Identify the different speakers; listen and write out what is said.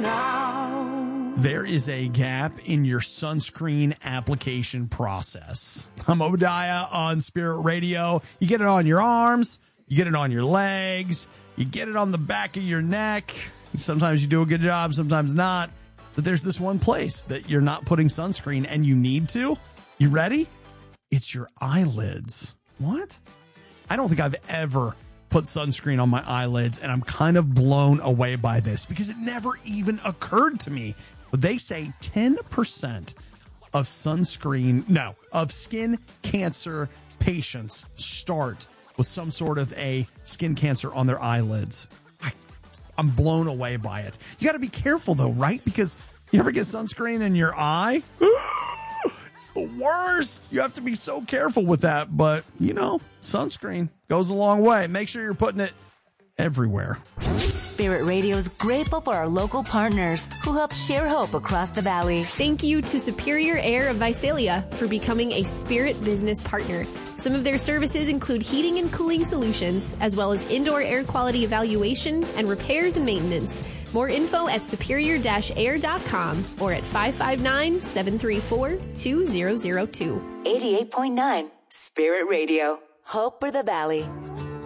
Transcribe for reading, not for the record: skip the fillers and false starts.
Speaker 1: now.
Speaker 2: There is a gap in your sunscreen application process. I'm Obadiah on Spirit Radio. You get it on your arms, you get it on your legs, you get it on the back of your neck. Sometimes you do a good job, sometimes not. But there's this one place that you're not putting sunscreen and you need to. You ready? It's your eyelids. What? I don't think I've ever put sunscreen on my eyelids, and I'm kind of blown away by this because it never even occurred to me. But they say 10% of skin cancer patients start with some sort of a skin cancer on their eyelids. I'm blown away by it. You got to be careful though, right? Because you ever get sunscreen in your eye? It's the worst. You have to be so careful with that. But, sunscreen goes a long way. Make sure you're putting it everywhere.
Speaker 3: Spirit Radio is grateful for our local partners who help share hope across the valley.
Speaker 4: Thank you to Superior Air of Visalia for becoming a Spirit business partner. Some of their services include heating and cooling solutions, as well as indoor air quality evaluation and repairs and maintenance. More info at superior-air.com or at 559-734-2002.
Speaker 3: 88.9 Spirit Radio. Hope for the Valley.